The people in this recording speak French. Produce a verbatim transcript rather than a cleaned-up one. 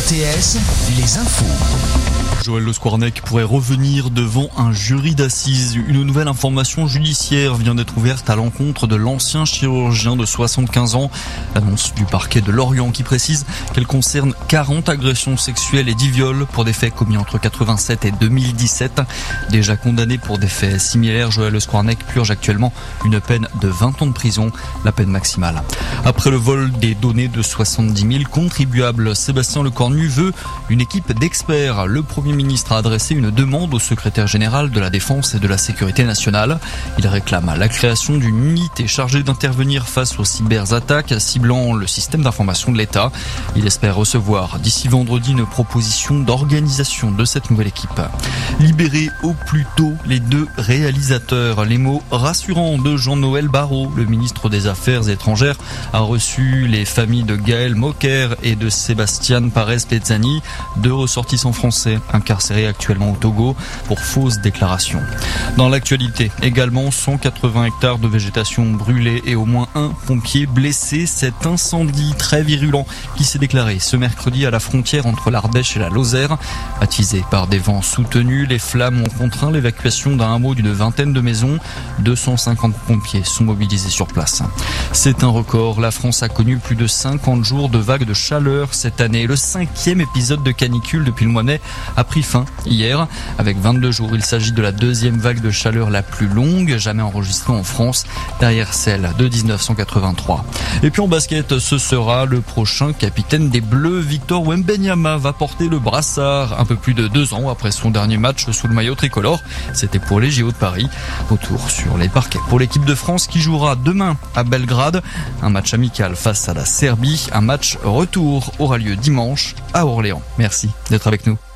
T S, les infos. Joël Le Squarnec pourrait revenir devant un jury d'assises. Une nouvelle information judiciaire vient d'être ouverte à l'encontre de l'ancien chirurgien de soixante-quinze ans. L'annonce du parquet de Lorient qui précise qu'elle concerne quarante agressions sexuelles et dix viols pour des faits commis entre quatre-vingt-sept et deux mille dix-sept. Déjà condamné pour des faits similaires, Joël Le Squarnec purge actuellement une peine de vingt ans de prison, la peine maximale. Après le vol des données de soixante-dix mille contribuables, Sébastien Lecornu veut une équipe d'experts. Le Premier ministre a adressé une demande au secrétaire général de la Défense et de la Sécurité nationale. Il réclame la création d'une unité chargée d'intervenir face aux cyberattaques ciblant le système d'information de l'État. Il espère recevoir d'ici vendredi une proposition d'organisation de cette nouvelle équipe. Libérer au plus tôt les deux réalisateurs. Les mots rassurants de Jean-Noël Barrot, le ministre des Affaires étrangères, a reçu les familles de Gaël Moquer et de Sébastien Parez-Pezzani, deux ressortissants français incarcérés actuellement au Togo pour fausses déclarations. Dans l'actualité, également cent quatre-vingts hectares de végétation brûlés et au moins un pompier blessé. Cet incendie très virulent qui s'est déclaré ce mercredi à la frontière entre l'Ardèche et la Lozère. Attisé par des vents soutenus, les flammes ont contraint l'évacuation d'un hameau d'une vingtaine de maisons. deux cent cinquante pompiers sont mobilisés sur place. C'est un record. La France a connu plus de cinquante jours de vagues de chaleur cette année. Le cinquième épisode de canicule depuis le mois de mai a pris fin hier. Avec vingt-deux jours, il s'agit de la deuxième vague de chaleur la plus longue jamais enregistrée en France, derrière celle de dix-neuf cent quatre-vingt-trois. Et puis en basket, ce sera le prochain capitaine des Bleus. Victor Wembanyama va porter le brassard un peu plus de deux ans après son dernier match sous le maillot tricolore. C'était pour les J O de Paris. Retour sur les parquets pour l'équipe de France qui jouera demain à Belgrade. Un match amical face à la Serbie. Un match retour aura lieu dimanche à Orléans. Merci d'être avec nous.